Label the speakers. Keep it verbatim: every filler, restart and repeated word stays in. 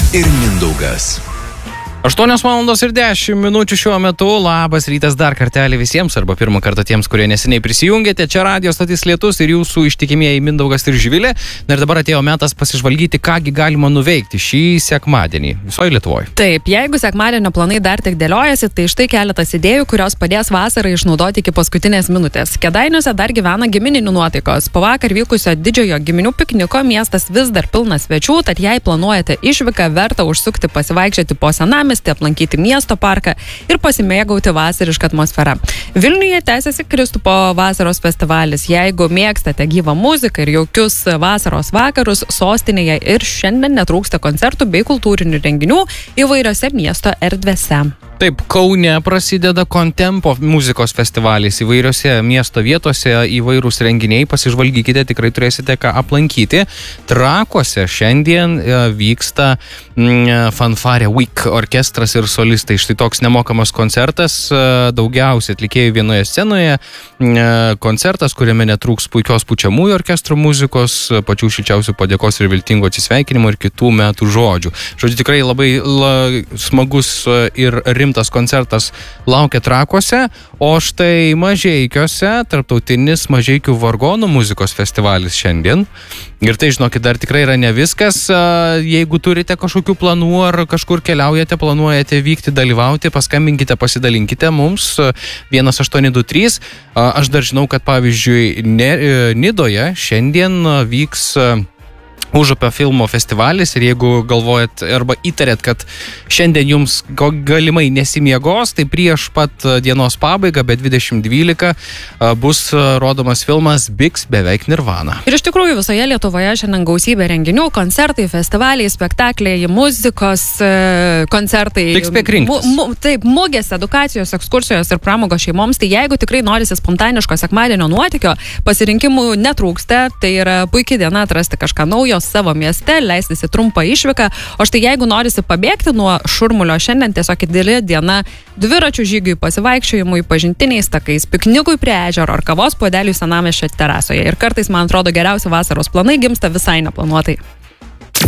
Speaker 1: ir Mindaugas.
Speaker 2: aštuonios valandos ir dešimt minučių šiuo metu. Labas rytas dar kartelį visiems, arba pirmą kartą tiems, kurie neseniai prisijungėte. Čia Radio Stotis Lietus ir jūsų ištikimieji Mindaugas ir Živilė. Ir dabar atėjo metas pasižvalgyti, kągi galima nuveikti šį sekmadienį visoje Lietuvoje.
Speaker 3: Taip, jeigu sekmadienio planai dar tik dėliojasi, tai štai keletas idėjų, kurios padės vasarą išnaudoti iki paskutinės minutės. Kėdainiuose dar gyvena gimininių nuotaikos. Po vakar vykusio didžiojo giminių pikniko miestas vis dar pilnas svečių, tad jei planuojate išvyką, verta užsukti pasivaikščioti po senamį, aplankyti miesto parką ir pasimėgauti vasarišką atmosferą. Vilniuje tęsiasi Kristupo vasaros festivalis. Jeigu mėgstate gyvą muziką ir jaukius vasaros vakarus, sostinėje ir šiandien netrūksta koncertų bei kultūrinių renginių įvairiose miesto erdvėse.
Speaker 2: Taip, Kaune prasideda Kontempo muzikos festivalis įvairiose miesto vietose, įvairūs renginiai, pasižvalgykite, tikrai turėsite ką aplankyti. Trakuose šiandien vyksta mm, Fanfare Week, orkestras ir solistai. Štai toks nemokamas koncertas, daugiausiai atlikėjų vienoje scenoje, koncertas, kuriame netrūks puikios pučiamųjų orkestrų muzikos, pačių šilčiausių padėkos ir viltingo atsisveikinimo ir kitų metų žodžių. Žodžiu, tikrai labai la, smagus ir rimtas tas koncertas laukia Trakuose, o štai Mažeikiuose tarptautinis Mažeikių vargonų muzikos festivalis šiandien. Ir tai, žinokit, dar tikrai yra ne viskas. Jeigu turite kažkokių planų ar kažkur keliaujate, planuojate vykti, dalyvauti, paskambinkite, pasidalinkite mums vienas aštuoni du trys. Aš dar žinau, kad pavyzdžiui Nidoje šiandien vyks Užupio filmo festivalis ir jeigu galvojat arba įtarėt, kad šiandien jums galimai nesimiegos, tai prieš pat dienos pabaigą, be dvidešimt dvylika, bus rodomas filmas Biks beveik Nirvana.
Speaker 3: Ir iš tikrųjų visoje Lietuvoje šiandien gausybė renginių, koncertai, festivaliai, spektakliai, muzikos koncertai.
Speaker 2: Tik spėk rinktis.
Speaker 3: Mu, mu, taip, mugės, edukacijos, ekskursijos ir pramogos šeimoms. Tai jeigu tikrai norisi spontaniško sekmadienio nuotykio, pasirinkimų netrūksta, tai yra puikia diena atrasti kažką naujo savo mieste, leistis į trumpą išvyką. O štai jeigu norisi pabėgti nuo šurmulio, šiandien tiesiog didelė diena dviračių žygiui, pasivaikščiojimui, pažintiniais takais, piknikui prie ežero ar kavos puodeliui senamiesčio terasoje. Ir kartais, man atrodo, geriausi vasaros planai gimsta visai neplanuotai.